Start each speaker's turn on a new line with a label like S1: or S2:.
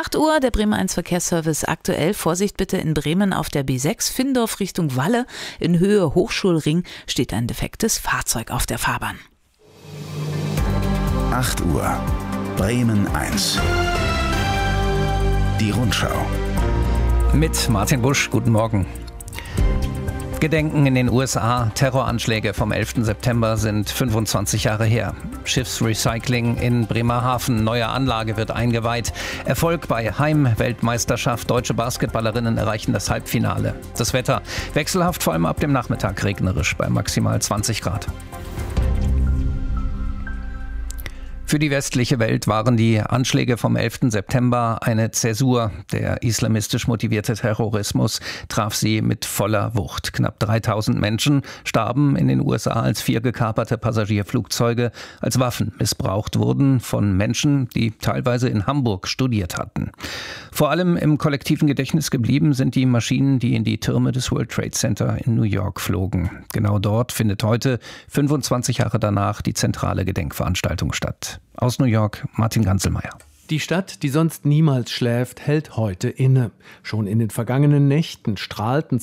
S1: 8 Uhr, der Bremer 1 Verkehrsservice aktuell. Vorsicht bitte in Bremen auf der B6, Findorf Richtung Walle. In Höhe Hochschulring steht ein defektes Fahrzeug auf der Fahrbahn.
S2: 8 Uhr, Bremen 1. Die Rundschau.
S3: Mit Martin Busch, guten Morgen. Gedenken in den USA. Terroranschläge vom 11. September sind 25 Jahre her. Schiffsrecycling in Bremerhaven. Neue Anlage wird eingeweiht. Erfolg bei Heim-Weltmeisterschaft. Deutsche Basketballerinnen erreichen das Halbfinale. Das Wetter wechselhaft, vor allem ab dem Nachmittag regnerisch bei maximal 20 Grad. Für die westliche Welt waren die Anschläge vom 11. September eine Zäsur. Der islamistisch motivierte Terrorismus traf sie mit voller Wucht. Knapp 3000 Menschen starben in den USA, als 4 gekaperte Passagierflugzeuge als Waffen missbraucht wurden von Menschen, die teilweise in Hamburg studiert hatten. Vor allem im kollektiven Gedächtnis geblieben sind die Maschinen, die in die Türme des World Trade Center in New York flogen. Genau dort findet heute, 25 Jahre danach, die zentrale Gedenkveranstaltung statt. Aus New York, Martin Ganzelmeier.
S4: Die Stadt, die sonst niemals schläft, hält heute inne. Schon in den vergangenen Nächten strahlten